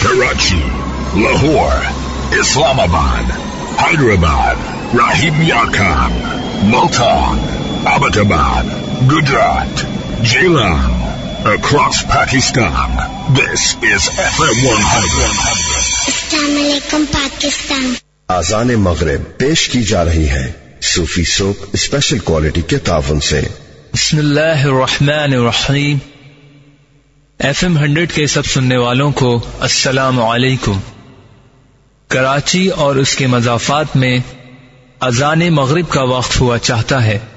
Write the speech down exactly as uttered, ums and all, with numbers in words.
Karachi, Lahore, Islamabad, Hyderabad, Rahim Yar Khan, Multan, Abbottabad, Gujarat, Jhelum, across Pakistan. This is F M one hundred. Assalamu alaikum Pakistan. आज़ान मगरिब पेश की जा रही है सूफी soap special quality के तावन से। बिस्मिल्लाहिर्रहमानिर्रहीम। एफ एम हंड्रेड के सब सुनने वालों को अस्सलामु अलैकुम। कराची और उसके मज़ाफ़ात में अज़ान मगरिब का वक्त हुआ चाहता है।